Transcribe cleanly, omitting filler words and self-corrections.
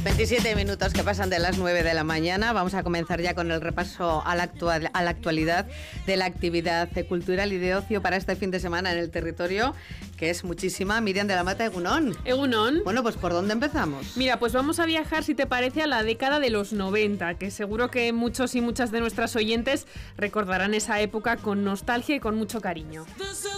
27 minutos que pasan de las 9 de la mañana. Vamos a comenzar ya con el repaso a la actualidad de la actividad cultural y de ocio para este fin de semana en el territorio, que es muchísima. Miriam de la Mata, Egunon. Egunon. Bueno, pues ¿por dónde empezamos? Mira, pues vamos a viajar, si te parece, a la década de los 90, que seguro que muchos y muchas de nuestras oyentes recordarán esa época con nostalgia y con mucho cariño.